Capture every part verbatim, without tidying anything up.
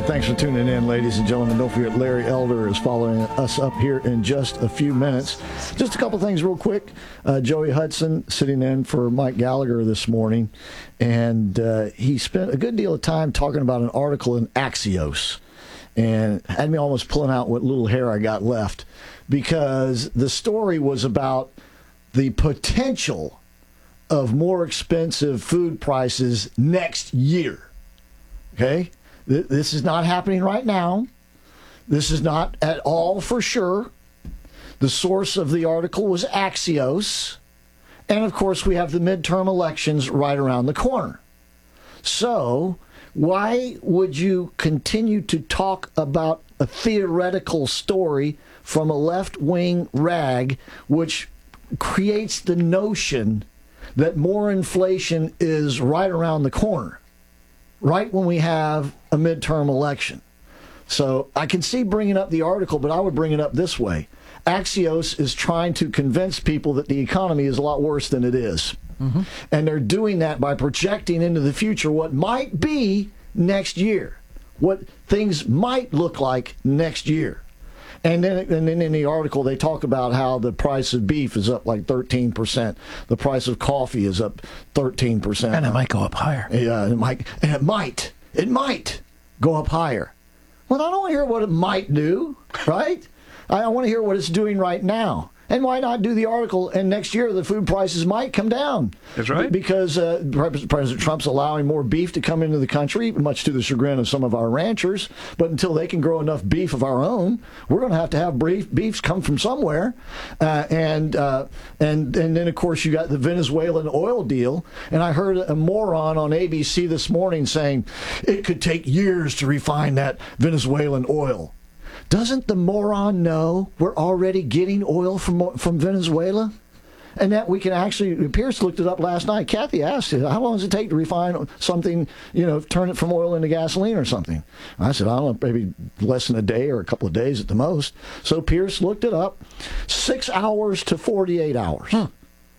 right, thanks for tuning in, ladies and gentlemen. Don't forget, Larry Elder is following us up here in just a few minutes. Just a couple things real quick. Uh, Joey Hudson sitting in for Mike Gallagher this morning, and uh, he spent a good deal of time talking about an article in Axios, and had me almost pulling out what little hair I got left, because the story was about the potential of more expensive food prices next year. Okay? This is not happening right now. This is not at all for sure. The source of the article was Axios. And, of course, we have the midterm elections right around the corner. So why would you continue to talk about a theoretical story from a left-wing rag which creates the notion that more inflation is right around the corner, right when we have a midterm election? So I can see bringing up the article, but I would bring it up this way. Axios is trying to convince people that the economy is a lot worse than it is. Mm-hmm. And they're doing that by projecting into the future what might be next year, what things might look like next year. And then, and then in the article, they talk about how the price of beef is up like thirteen percent. The price of coffee is up thirteen percent. And it might go up higher. Yeah, it might. And it might. It might go up higher. Well, I don't want to hear what it might do, right? I want to hear what it's doing right now. And why not do the article, and next year the food prices might come down? That's right. Because uh, President Trump's allowing more beef to come into the country, much to the chagrin of some of our ranchers. But until they can grow enough beef of our own, we're going to have to have beef, beefs come from somewhere. Uh, and, uh, and, and then, of course, you got the Venezuelan oil deal. And I heard a moron on A B C this morning saying it could take years to refine that Venezuelan oil. Doesn't the moron know we're already getting oil from from Venezuela? And that we can actually, Pierce looked it up last night. Kathy asked it, how long does it take to refine something, you know, turn it from oil into gasoline or something? I said, I don't know, maybe less than a day or a couple of days at the most. So Pierce looked it up. Six hours to forty-eight hours huh.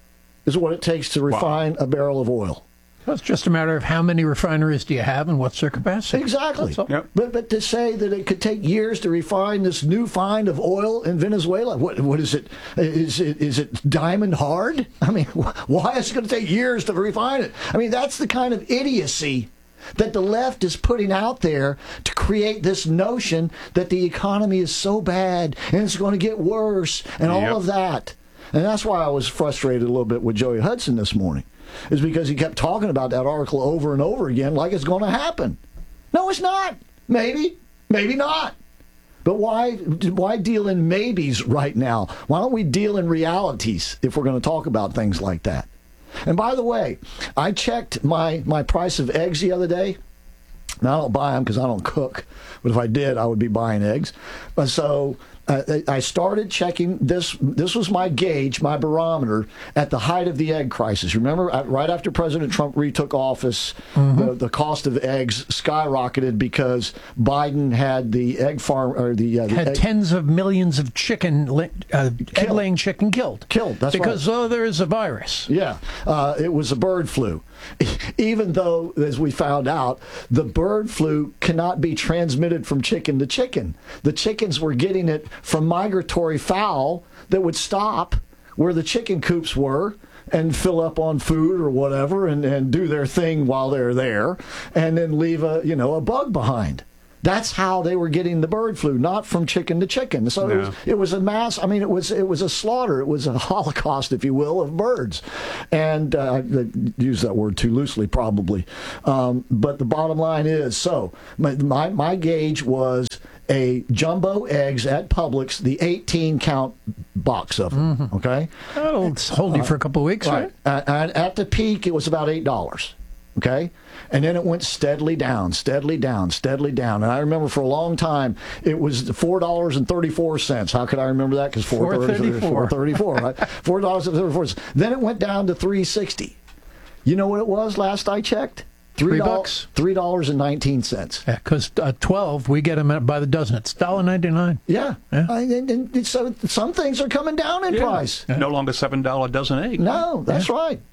is what it takes to refine wow. a barrel of oil. Well, it's just a matter of how many refineries do you have and what's their capacity. Exactly. Yep. But but to say that it could take years to refine this new find of oil in Venezuela, what what is it? Is it is it diamond hard? I mean, why is it going to take years to refine it? I mean, that's the kind of idiocy that the left is putting out there to create this notion that the economy is so bad and it's going to get worse and all yep. of that. And that's why I was frustrated a little bit with Joey Hudson this morning, is because he kept talking about that article over and over again like it's going to happen. No, it's not. Maybe. Maybe not. But why why deal in maybes right now? Why don't we deal in realities if we're going to talk about things like that? And by the way, I checked my, my price of eggs the other day. Now, I don't buy them because I don't cook. But if I did, I would be buying eggs. Uh, so uh, I started checking this. This was my gauge, my barometer, at the height of the egg crisis. Remember, right after President Trump retook office, mm-hmm. the, the cost of eggs skyrocketed because Biden had the egg farm, or the, uh, the had egg, tens of millions of chicken, uh, egg-laying chicken killed. Killed, that's because, right. oh, there is a virus. Yeah, uh, it was a bird flu. Even though, as we found out, the bird flu cannot be transmitted from chicken to chicken. The chickens were getting it from migratory fowl that would stop where the chicken coops were and fill up on food or whatever and, and do their thing while they're there and then leave a, you know, a bug behind. That's how they were getting the bird flu, not from chicken to chicken. So yeah. it, was, it was a mass. I mean, it was it was a slaughter. It was a holocaust, if you will, of birds. And uh, I use that word too loosely, probably. Um, but the bottom line is, so my, my my gauge was a jumbo eggs at Publix, the eighteen count box of them. Mm-hmm. Okay, that'll hold you for a couple of weeks, right? right? Uh, at the peak, it was about eight dollars. Okay? And then it went steadily down, steadily down, steadily down. And I remember for a long time, it was four dollars and thirty-four cents. How could I remember that? Because four thirty-four, right? four dollars and thirty-four cents. Then it went down to three sixty. You know what it was last I checked? Three bucks? Three dollars and nineteen cents. Yeah, because uh, twelve, we get them by the dozen. It's one dollar ninety-nine. Yeah. yeah. I, and, and so some things are coming down in yeah. price. Yeah. No longer seven dollars a dozen eggs. No, that's yeah. right.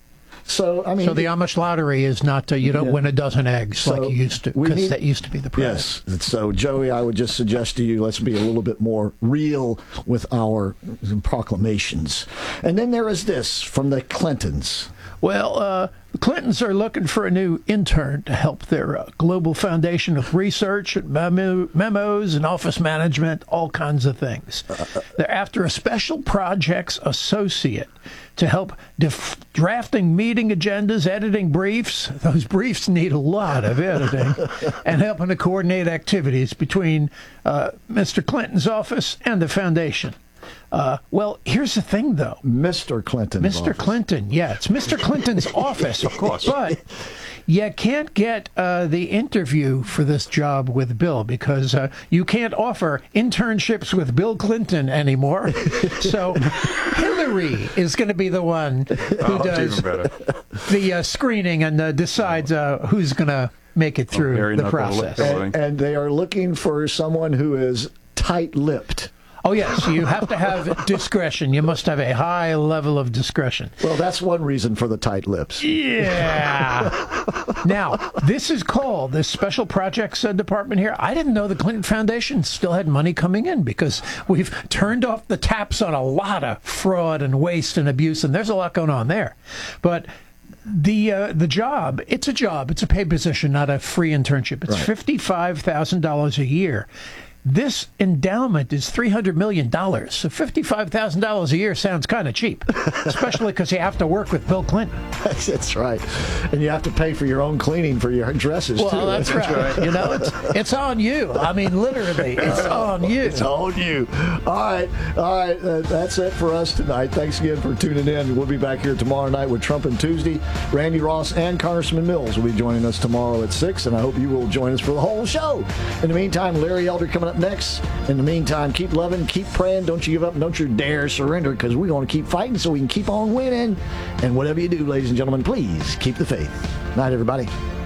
So I mean, So the Amish lottery is not uh, you don't Yeah. win a dozen eggs So like you used to, we because need- that used to be the prize. yes. So Joey, I would just suggest to you, let's be a little bit more real with our proclamations. And then there is this from the Clintons. Well, uh, the Clintons are looking for a new intern to help their uh, global foundation with research and memo- memos and office management, all kinds of things. They're after a special projects associate to help def- drafting meeting agendas, editing briefs. Those briefs need a lot of editing, and helping to coordinate activities between uh, Mister Clinton's office and the foundation. Uh, well, here's the thing, though. Mister Clinton. Mister Clinton, yeah, it's Mister Clinton's office, of course. But you can't get uh, the interview for this job with Bill because uh, you can't offer internships with Bill Clinton anymore. So Hillary is going to be the one who Oh, does even better. the uh, screening and uh, decides uh, who's going to make it through Very the knuckle process. lip. And, and they are looking for someone who is tight-lipped. Oh, yes, you have to have discretion. You must have a high level of discretion. Well, that's one reason for the tight lips. Yeah. Now, this is called this special projects uh, department here. I didn't know the Clinton Foundation still had money coming in because we've turned off the taps on a lot of fraud and waste and abuse, and there's a lot going on there. But the uh, the job, it's a job. It's a paid position, not a free internship. It's Right. fifty-five thousand dollars a year. This endowment is three hundred million dollars, so fifty-five thousand dollars a year sounds kind of cheap, especially because you have to work with Bill Clinton. That's right. And you have to pay for your own cleaning for your dresses, Well, too. that's right. You know, it's it's on you. I mean, literally, it's on you. It's on you. All right. All right. Uh, that's it for us tonight. Thanks again for tuning in. We'll be back here tomorrow night with Trump and Tuesday. Randy Ross and Congressman Mills will be joining us tomorrow at six, and I hope you will join us for the whole show. In the meantime, Larry Elder coming up next. In the meantime, keep loving, keep praying. Don't you give up. Don't you dare surrender, because we're going to keep fighting so we can keep on winning. And whatever you do, ladies and gentlemen, please keep the faith. Night, everybody.